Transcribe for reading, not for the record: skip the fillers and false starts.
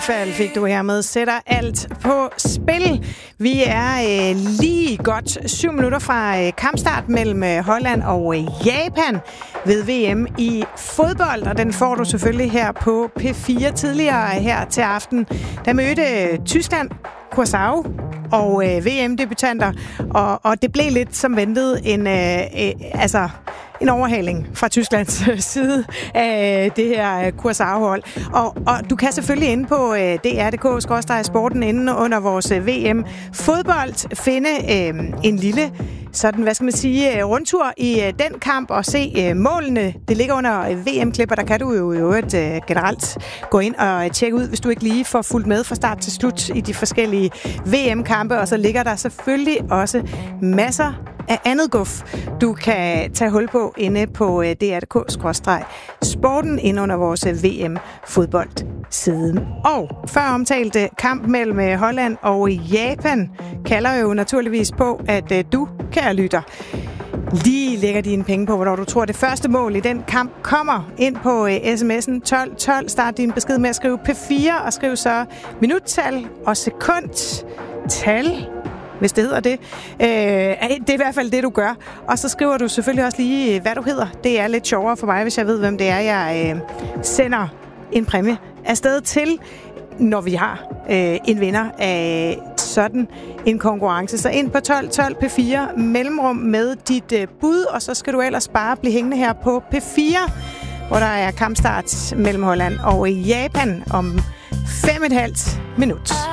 Fald fik du hermed sætter alt på spil. Vi er lige godt 7 minutter fra kampstart mellem Holland og Japan ved VM i fodbold, og den får du selvfølgelig her på P4 tidligere her til aften. Der mødte Tyskland Curaçao og VM-debutanter, og det blev lidt som ventet en overhaling fra Tysklands side af det her Curaçao-hold. Og du kan selvfølgelig inde på dr.dk/sporten inde under vores VM-fodbold finde en lille rundtur i den kamp og se målene. Det ligger under VM-klip, og der kan du jo generelt gå ind og tjekke ud, hvis du ikke lige får fulgt med fra start til slut i de forskellige VM-kampe. Og så ligger der selvfølgelig også masser af andet guf, du kan tage hul på inde på dr.dk/sporten inde under vores VM-fodboldside. Og før omtalte kamp mellem Holland og Japan kalder jo naturligvis på, at du, kære lytter, lige lægger dine penge på, hvornår du tror, det første mål i den kamp kommer ind på sms'en 1212. Start din besked med at skrive P4 og skriv så minuttal og sekundtal, hvis det hedder det. Det er i hvert fald det, du gør. Og så skriver du selvfølgelig også lige, hvad du hedder. Det er lidt sjovere for mig, hvis jeg ved, hvem det er, jeg sender en præmie afsted til, når vi har en vinder af sådan en konkurrence. Så ind på 1212 P4 mellemrum med dit bud, og så skal du ellers bare blive hængende her på P4, hvor der er kampstart mellem Holland og Japan om 5,5 minutter.